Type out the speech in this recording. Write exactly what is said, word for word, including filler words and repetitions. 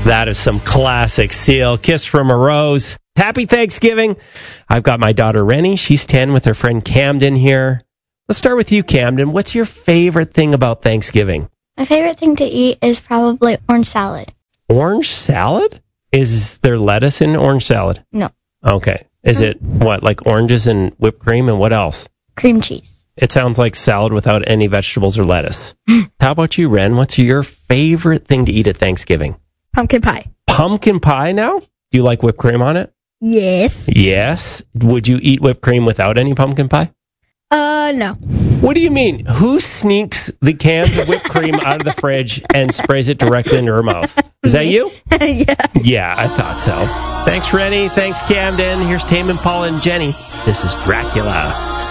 That is some classic Seal. Kiss from a Rose. Happy Thanksgiving. I've got my daughter Rennie. She's ten with her friend Camden here. Let's start with you, Camden. What's your favorite thing about Thanksgiving? My favorite thing to eat is probably orange salad. Orange salad? Is there lettuce in orange salad? No. Okay. Is it, what, like oranges and whipped cream and what else? Cream cheese. It sounds like salad without any vegetables or lettuce. How about you, Ren? What's your favorite thing to eat at Thanksgiving? Pumpkin pie. Pumpkin pie now? Do you like whipped cream on it? Yes. Yes. Would you eat whipped cream without any pumpkin pie? Uh, no. What do you mean? Who sneaks the cans of whipped cream out of the fridge and sprays it directly into her mouth? Is that you? Yeah. Yeah, I thought so. Thanks, Rennie. Thanks, Camden. Here's Tame Impala and Jenny. This is Dracula.